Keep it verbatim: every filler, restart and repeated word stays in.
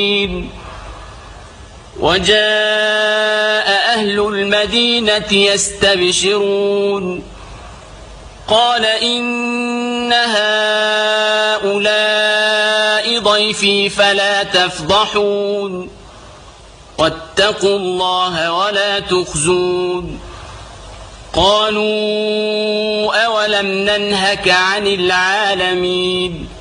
وجاء أهل المدينة يستبشرون قال إن هؤلاء ضيفي فلا تفضحون واتقوا الله ولا تخزون قالوا أولم ننهك عن العالمين